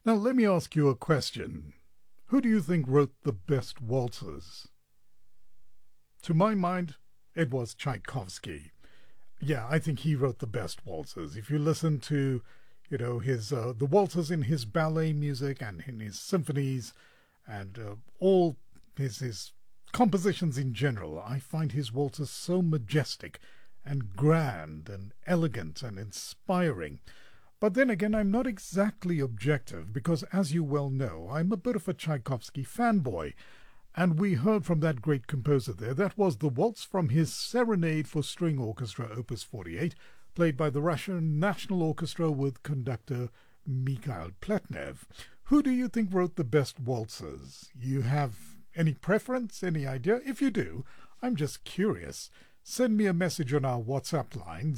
Now, let me ask you a question. Who do you think wrote the best waltzes? To my mind, it was Tchaikovsky. Yeah, I think he wrote the best waltzes. If you listen to, his the waltzes in his ballet music and in his symphonies and all his compositions in general, I find his waltzes so majestic and grand and elegant and inspiring. But then again, I'm not exactly objective because, as you well know, I'm a bit of a Tchaikovsky fanboy. And we heard from that great composer there. That was the waltz from his Serenade for String Orchestra, Opus 48, played by the Russian National Orchestra with conductor Mikhail Pletnev. Who do you think wrote the best waltzes? You have any preference, any idea? If you do, I'm just curious. Send me a message on our WhatsApp line,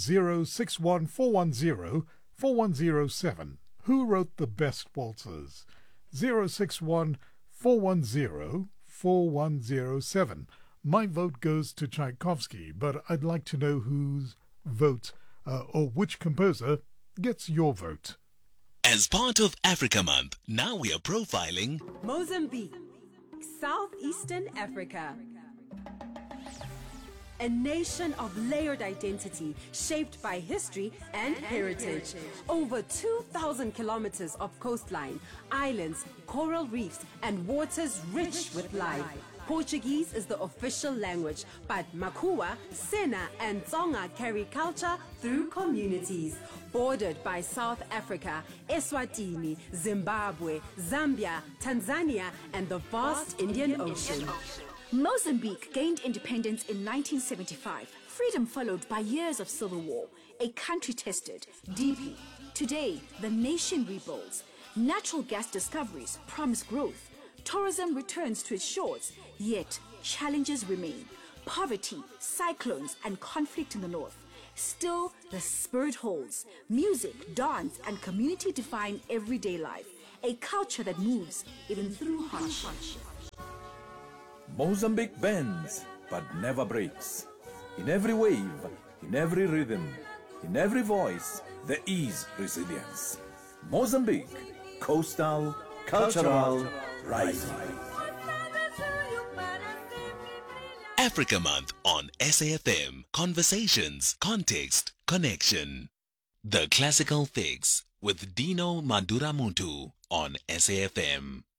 061 410 4107. Who wrote the best waltzes? 061 410 4107. My vote goes to Tchaikovsky, but I'd like to know whose vote or which composer gets your vote. As part of Africa Month, now we are profiling Mozambique, Southeastern Africa. A nation of layered identity shaped by history and heritage. Over 2,000 kilometers of coastline, islands, coral reefs, and waters rich with life. Portuguese is the official language, but Makua, Sena, and Tsonga carry culture through communities. Bordered by South Africa, Eswatini, Zimbabwe, Zambia, Tanzania, and the vast Indian Ocean. Mozambique gained independence in 1975. Freedom followed by years of civil war. A country tested deeply. Today, the nation rebuilds. Natural gas discoveries promise growth. Tourism returns to its shores, yet challenges remain. Poverty, cyclones, and conflict in the north. Still, the spirit holds. Music, dance, and community define everyday life. A culture that moves even through hardship. Mozambique bends, but never breaks. In every wave, in every rhythm, in every voice, there is resilience. Mozambique, coastal, cultural, rising. Africa Month on SAFM. Conversations, context, connection. The Classical Fix with Dino Manduramuntu on SAFM.